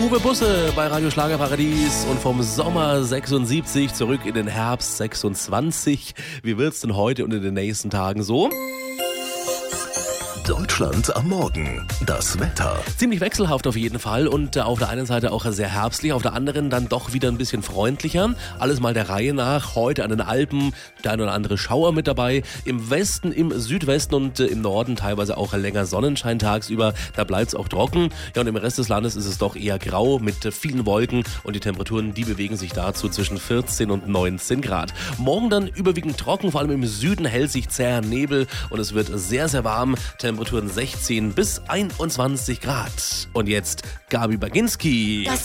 Uwe Busse bei Radio Schlagerparadies und vom Sommer 76 zurück in den Herbst 26. Wie wird's denn heute und in den nächsten Tagen so? Deutschland am Morgen. Das Wetter. Ziemlich wechselhaft auf jeden Fall und auf der einen Seite auch sehr herbstlich, auf der anderen dann doch wieder ein bisschen freundlicher. Alles mal der Reihe nach. Heute an den Alpen der ein oder andere Schauer mit dabei. Im Westen, im Südwesten und im Norden teilweise auch länger Sonnenschein tagsüber. Da bleibt's auch trocken. Ja, und im Rest des Landes ist es doch eher grau mit vielen Wolken und die Temperaturen, die bewegen sich dazu zwischen 14 und 19 Grad. Morgen dann überwiegend trocken, vor allem im Süden hält sich zäher Nebel und es wird sehr, sehr warm. Temperaturen 16 bis 21 Grad. Und jetzt Gabi Baginski.